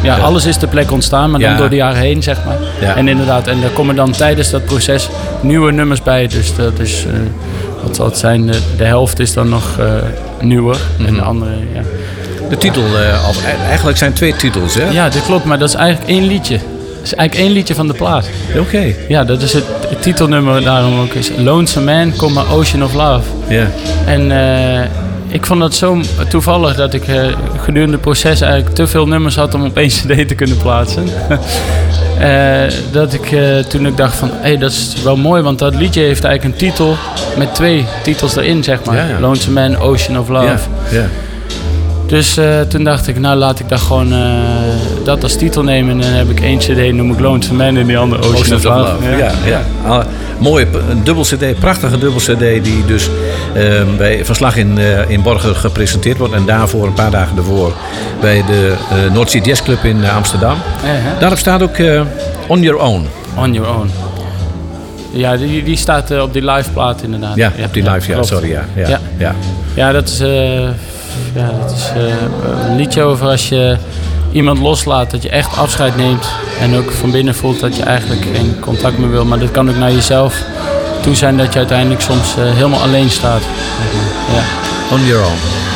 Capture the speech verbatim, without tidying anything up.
ja, ja. alles is ter plekke ontstaan, maar Ja. dan door de jaren heen, zeg maar. Ja. En inderdaad, en er komen dan tijdens dat proces nieuwe nummers bij. Dus dat is, uh, wat zal het zijn, de, de helft is dan nog uh, nieuwer. Mm-hmm. En de andere, ja. De titel, uh, of, eigenlijk zijn twee titels, hè? Ja, dat klopt, maar dat is eigenlijk één liedje. Dat is eigenlijk één liedje van de plaat. Oké. Okay. Ja, dat is het, het titelnummer daarom ook is Lonesome Man, comma, Ocean of Love. Ja. En uh, ik vond dat zo toevallig dat ik uh, gedurende het proces eigenlijk te veel nummers had om op één cd te kunnen plaatsen. uh, dat ik uh, toen ik dacht van, hé, hey, dat is wel mooi, want dat liedje heeft eigenlijk een titel met twee titels erin, zeg maar. Ja, ja. Lonesome Man, Ocean of Love. Ja, ja. Dus uh, toen dacht ik, nou laat ik daar gewoon uh, dat als titel nemen. En dan heb ik één cd, noem ik Lonesome Man en die andere Ocean, Ocean of Love. Love. Ja, ja. ja. Ah, mooie, een dubbel cd, prachtige dubbel cd die dus uh, bij Verslag in, uh, in Borger gepresenteerd wordt. En daarvoor, een paar dagen daarvoor, bij de uh, Noordzee Jazz Club in uh, Amsterdam. Uh-huh. Daarop staat ook uh, On Your Own. On Your Own. Ja, die, die staat uh, op die live plaat inderdaad. Ja, ja op die live, ja, ja sorry. Ja, ja, ja. ja. ja dat is... Uh, Ja, dat is uh, een liedje over als je iemand loslaat, dat je echt afscheid neemt. En ook van binnen voelt dat je eigenlijk geen contact meer wil. Maar dat kan ook naar jezelf toe zijn dat je uiteindelijk soms uh, helemaal alleen staat. Ja. On Your Own.